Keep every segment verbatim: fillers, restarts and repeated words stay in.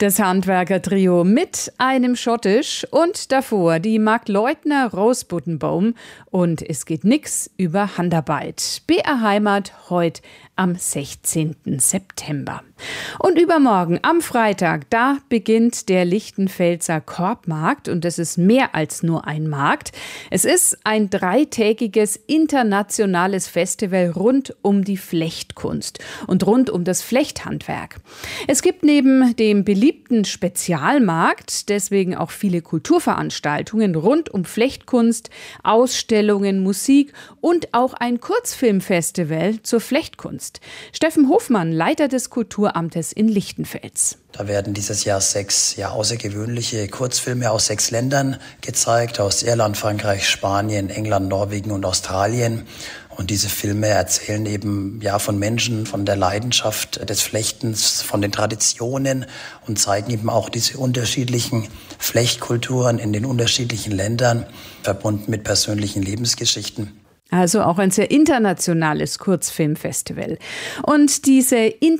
Das Handwerker-Trio mit einem Schottisch und davor die Marktleutner Rosbuttenbaum und es geht nix über Handarbeit. B R Heimat heute am sechzehnten September. Und übermorgen am Freitag, da beginnt der Lichtenfelser Korbmarkt und es ist mehr als nur ein Markt. Es ist ein dreitägiges internationales Festival rund um die Flechtkunst und rund um das Flechthandwerk. Es gibt neben dem beliebten Spezialmarkt deswegen auch viele Kulturveranstaltungen rund um Flechtkunst, Ausstellungen, Musik und auch ein Kurzfilmfestival zur Flechtkunst. Steffen Hofmann, Leiter des Kulturamtes in Lichtenfels. Da werden dieses Jahr sechs ja, außergewöhnliche Kurzfilme aus sechs Ländern gezeigt, aus Irland, Frankreich, Spanien, England, Norwegen und Australien. Und diese Filme erzählen eben ja von Menschen, von der Leidenschaft des Flechtens, von den Traditionen und zeigen eben auch diese unterschiedlichen Flechtkulturen in den unterschiedlichen Ländern, verbunden mit persönlichen Lebensgeschichten. Also auch ein sehr internationales Kurzfilmfestival. Und diese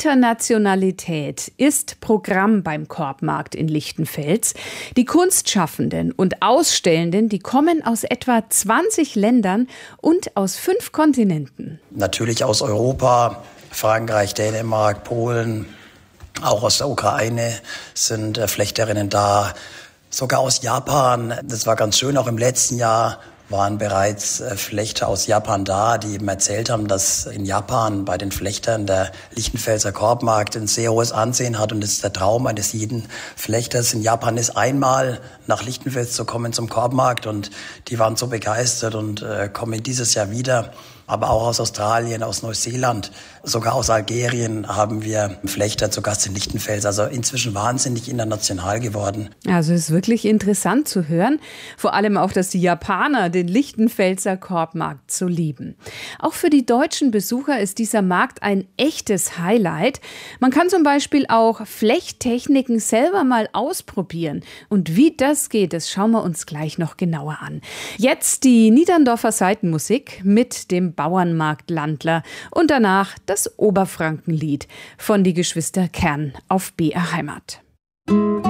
Internationalität ist Programm beim Korbmarkt in Lichtenfels. Die Kunstschaffenden und Ausstellenden, die kommen aus etwa zwanzig Ländern und aus fünf Kontinenten. Natürlich aus Europa, Frankreich, Dänemark, Polen, auch aus der Ukraine sind Flechterinnen da, sogar aus Japan. Das war ganz schön, auch im letzten Jahr waren bereits Flechter aus Japan da, die eben erzählt haben, dass in Japan bei den Flechtern der Lichtenfelser Korbmarkt ein sehr hohes Ansehen hat und es ist der Traum eines jeden Flechters in Japan ist, einmal nach Lichtenfels zu kommen zum Korbmarkt und die waren so begeistert und äh, kommen dieses Jahr wieder. Aber auch aus Australien, aus Neuseeland, sogar aus Algerien haben wir Flechter zu Gast in Lichtenfels. Also inzwischen wahnsinnig international geworden. Also es ist wirklich interessant zu hören. Vor allem auch, dass die Japaner den Lichtenfelser Korbmarkt so lieben. Auch für die deutschen Besucher ist dieser Markt ein echtes Highlight. Man kann zum Beispiel auch Flechttechniken selber mal ausprobieren. Und wie das geht, das schauen wir uns gleich noch genauer an. Jetzt die Niederndorfer Seitenmusik mit dem Bauernmarktlandler und danach das Oberfrankenlied von die Geschwister Kern auf B R Heimat.